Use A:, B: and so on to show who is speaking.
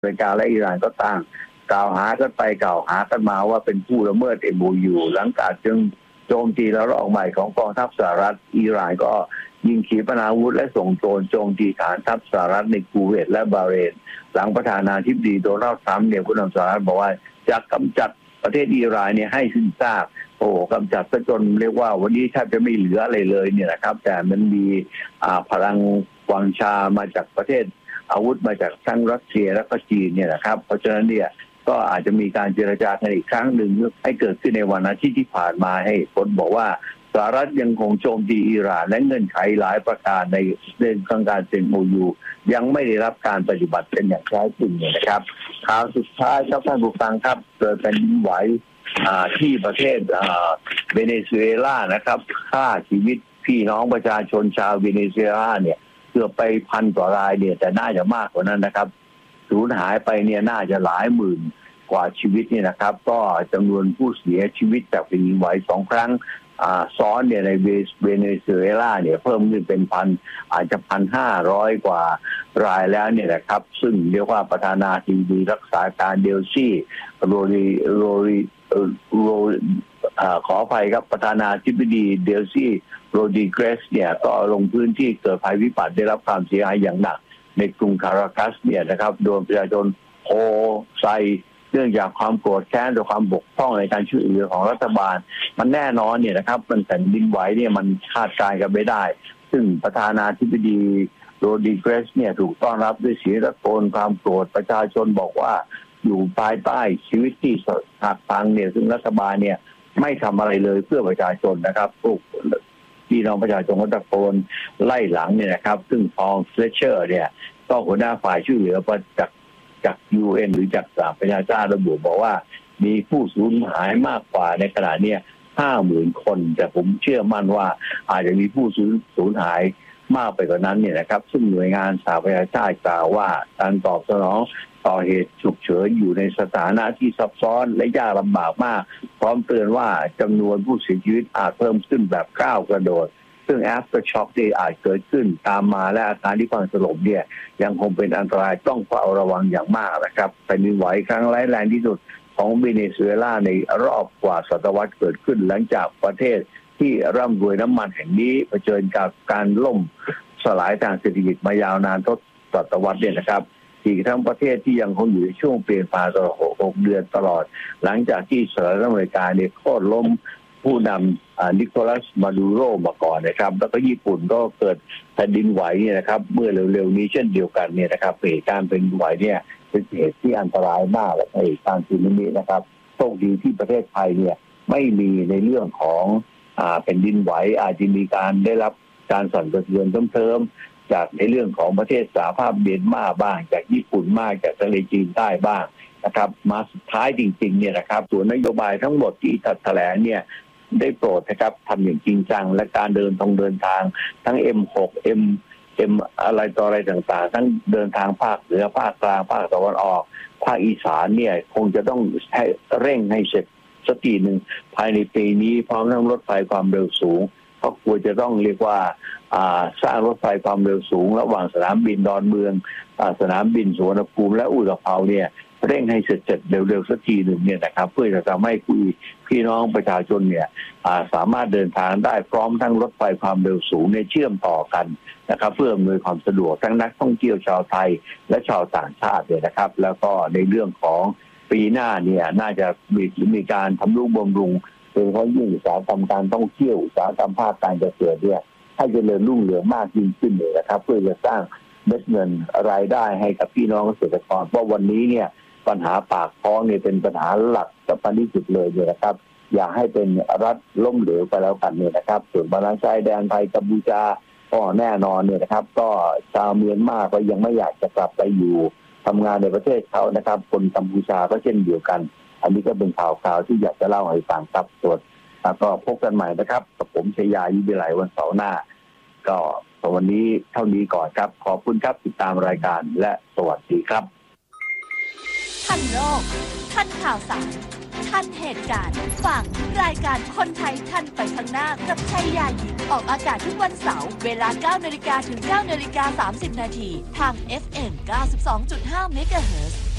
A: อเมริกาและอิหร่านก็ต่างกล่าวหากันไปกล่าวหากันมาว่าเป็นผู้ละเมิด MOU หลังจากจึงโจมตีแล้วระลอกใหม่ของกองทัพสหรัฐอิหร่านก็ยิงขีปนาวุธและส่งโดรนโจมตีฐานทัพสหรัฐในคูเวตและบาห์เรนหลังประธานาธิบดีโดนัลด์ทรัมป์เนี่ยผู้นำสหรัฐบอกว่าจะกำจัดประเทศอิหร่านเนี่ยให้สิ้นซากกำจัดซะจนเรียกว่าวันนี้แทบจะไม่เหลืออะไรเลยเนี่ยนะครับแต่มันมีพลังวังชามาจากประเทศอาวุธมาจากทั้งรัสเซียและก็จีนเนี่ยนะครับเพราะฉะนั้นเนี่ยก็อาจจะมีการเจรจากันอีกครั้งหนึ่งให้เกิดขึ้นในวันอาทิตย์ที่ผ่านมาให้คนบอกว่าสหรัฐยังคงโจมตีอิหร่านและเงื่อนไขหลายประการในเรื่องของการเซ็น MOU ยังไม่ได้รับการปฏิบัติเป็นอย่างแท้จริงเนี่ยนะครับข่าวสุดท้ายครับท่านผู้ฟังครับเกิดแผ่นดินไหวที่ประเทศเวเนซุเอลานะครับฆ่าชีวิตพี่น้องประชาชนชาวเวเนซุเอลาเนี่ยเกือบไป1,000 กว่ารายเนี่ยแต่น่าจะมากกว่านั้นนะครับสูญหายไปเนี่ยน่าจะหลายหมื่นกว่าชีวิตเนี่ยนะครับก็จำนวนผู้เสียชีวิตจากแผ่นดินไหว2 ครั้งซ้อนเนี่ยในเวเนซุเอลาเนี่ยเพิ่มขึ้นเป็นอาจจะ1,500 กว่ารายแล้วเนี่ยนะครับซึ่งเรียกว่าประธานาธิบดีรักษาการเดลซี่ขออภัยครับประธานาธิบดีเดลซี่โรดิเกรสเนี่ยก็ลงพื้นที่เกิดภัยพิบัติได้รับความเสียหายอย่างหนักในกรุงคาราคัสเนี่ยนะครับโดยประชาชนโฮไซเนื่องจากความโกรธแค้นต่อความบกพร่องในการช่วยเหลือของรัฐบาลมันแน่นอนเนี่ยนะครับมันแผ่นดินไหวเนี่ยมันคาดการณ์กันไม่ได้ซึ่งประธานาธิบดีโรดิเกรสเนี่ยถูกต้อนรับด้วยเสียงตะโกนความโกรธประชาชนบอกว่าอยู่ภายใต้ชีวิตที่หักพังเนี่ยซึ่งรัฐบาลเนี่ยไม่ทำอะไรเลยเพื่อประชาชนนะครับพี่น้องประชาชนก็ตะโกนไล่หลังเนี่ยนะครับซึ่งพอลเฟลเชอร์เนี่ยก็หัวหน้าฝ่ายช่วยเหลือจาก UN หรือจากสหประชาชาติระบุบอกว่ามีผู้สูญหายมากกว่าในขณะนี้50,000 คนแต่ผมเชื่อมั่นว่าอาจจะมีผู้สูญหายมากไปกว่านั้นเนี่ยนะครับซึ่งหน่วยงานสหประชาชาติกล่าวว่าการตอบสนองต่อเหตุฉุกเฉินอยู่ในสถานะที่ซับซ้อนและยากลำบากมากพร้อมเตือนว่าจำนวนผู้เสียชีวิตอาจเพิ่มขึ้นแบบก้าวกระโดดซึ่ง after shock ที่อาจเกิดขึ้นตามมาและอาการที่พังสลบเนี่ยยังคงเป็นอันตรายต้องเฝ้าระวังอย่างมากนะครับแผ่นดินไหวครั้งร้ายแรงที่สุดของเวเนซุเอลาในรอบกว่าศตวรรษเกิดขึ้นหลังจากประเทศที่ร่ำรวยน้ำมันแห่งนี้เผชิญกับการล่มสลายทางเศรษฐกิจมายาวนานทศวรรษเนี่ยนะครับอีกทั้งประเทศที่ยังคงอยู่ในช่วงเปลี่ยนผ่านตลอด6 เดือนตลอดหลังจากที่สหรัฐอเมริกาเนี่ยโค่นล้มผู้นำนิโคลัสมาดูโรมาก่อนนะครับแล้วก็ญี่ปุ่นก็เกิดแผ่นดินไหวเนี่ยนะครับเมื่อเร็วๆนี้เช่นเดียวกันเนี่ยนะครับเหตุการณ์เป็นไหวเนี่ยเป็นเหตุที่อันตรายมากและเหตุการณ์สึนามินะครับโชคดีที่ประเทศไทยเนี่ยไม่มีในเรื่องของแผ่นดินไหวอาจจะมีการได้รับการสั่นสะเทือนเพิ่มจากในเรื่องของประเทศสหภาพเมียนมาบ้างจากญี่ปุ่นมากจากทะเลจีนใต้บ้างนะครับมาสุดท้ายจริงๆเนี่ยนะครับส่วนนโยบายทั้งหมดที่แถลงเนี่ยได้โปรดนะครับทำอย่างจริงจังและการเดินทางทั้ง M6 M อะไรต่ออะไรต่างๆทั้งเดินทางภาคเหนือภาคกลางภาคตะวันออกภาคอีสานเนี่ยคงจะต้องให้เร่งให้เสร็จสักทีหนึ่งภายในปีนี้พร้อมทั้งรถไฟความเร็วสูงเพราะควรจะต้องเรียกว่าสร้างรถไฟความเร็วสูงระหว่างสนามบินดอนเมืองสนามบินสุวรรณภูมิและอุตภาวเนี่ยเร่งให้เสร็จเร็วๆสักทีหนึ่งเนี่ยนะครับเพื่อจะทำให้พี่น้องประชาชนเนี่ยสามารถเดินทางได้พร้อมทั้งรถไฟความเร็วสูงในเชื่อมต่อกันนะครับเพื่ออำนวยความสะดวกทั้งนักท่องเที่ยวชาวไทยและชาวต่างชาติเนี่ยนะครับแล้วก็ในเรื่องของปีหน้าเนี่ยน่าจะมีการทำนุบำรุงโดยเฉพาะยิ่งอุตสาหกรรมการท่องเที่ยวอุตสาหกรรมภาคการเกษตรเนี่ยให้เจริญรุ่งเรืองมากยิ่งขึ้นเลยนะครับเพื่อจะสร้างเม็ดเงินรายได้ให้กับพี่น้องเกษตรกรเพราะวันนี้เนี่ยปัญหาปากท้องเนี่ยเป็นปัญหาหลักสำคัญที่สุดเลยเนี่ยนะครับอย่าให้เป็นรัฐล้มเหลวไปแล้วกันเนี่ยนะครับส่วนบาลานซ์ชายแดนไทยกัมพูชาก็แน่นอนเนี่ยนะครับก็ชาวเมียนมาก็ยังไม่อยากจะกลับไปอยู่ทำงานในประเทศเขานะครับคนกัมพูชาก็เช่นเดียวกันอันนี้ก็เป็นข่าวที่อยากจะเล่าให้ฟังครับส่วนก็พบกันใหม่นะครับกับผมชยายุบิไลวันเสาร์หน้าก็วันนี้เท่านี้ก่อนครับขอบคุณครับติดตามรายการและสวัสดีครับ
B: ทันโลกทันข่าวสารทันเหตุการณ์ฟังรายการคนไทยทันไปข้างหน้ากับชัยยายิมออกอากาศทุกวันเสาร์เวลา 9 นาฬิกาถึง 9 นาฬิกา 30 นาทีทาง FM 92.5 เมกะเฮิรตซ์